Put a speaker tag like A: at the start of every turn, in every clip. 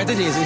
A: de niaiser.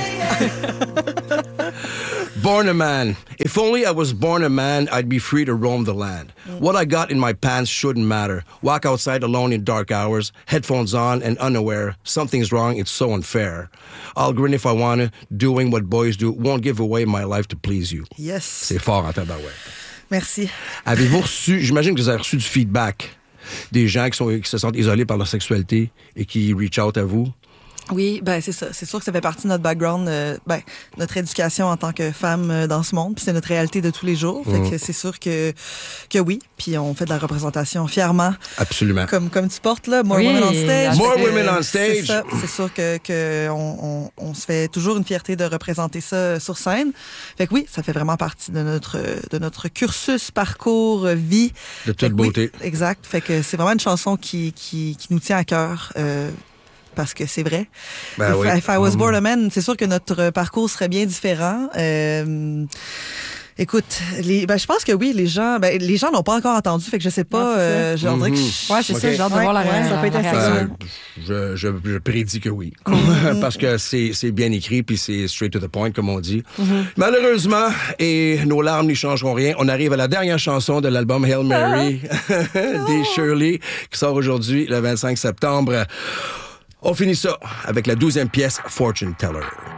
B: Born a man. If only I was born a man, I'd be free to roam the land. What I got in my pants shouldn't matter. Walk outside alone in dark hours, headphones on and unaware. Something's wrong, it's so unfair. I'll grin if I wanna, doing what boys do. Won't give away my life to please you.
C: Yes.
B: C'est fort en tabarouette.
C: Merci.
B: Avez-vous reçu, j'imagine que vous avez reçu du feedback des gens qui se sentent isolés par leur sexualité et qui reach out à vous?
C: Oui, ben c'est ça. C'est sûr que ça fait partie de notre background, notre éducation en tant que femme dans ce monde, puis c'est notre réalité de tous les jours. Fait que c'est sûr que oui, puis on fait de la représentation fièrement.
B: Absolument.
C: Comme tu portes là, More Women on Stage.
B: More Women on Stage.
C: C'est ça. C'est sûr que on se fait toujours une fierté de représenter ça sur scène. Fait que oui, ça fait vraiment partie de notre cursus, parcours, vie.
B: De toute beauté.
C: Oui, exact. Fait que c'est vraiment une chanson qui nous tient à cœur. Parce que c'est vrai.
B: Ben oui.
C: If I was born a man, c'est sûr que notre parcours serait bien différent. Écoute, je pense que oui, les gens n'ont pas encore entendu, fait que je sais pas. Je leur dirais que
D: ouais, c'est ça, j'ai hâte de voir la réaction. Ça peut être assez
B: je prédis que oui. Parce que c'est bien écrit, puis c'est straight to the point, comme on dit. Malheureusement, et nos larmes n'y changeront rien, on arrive à la dernière chanson de l'album Hail Mary des Shirley, qui sort aujourd'hui, le 25 septembre. On finit ça avec la 12e pièce, Fortune Teller.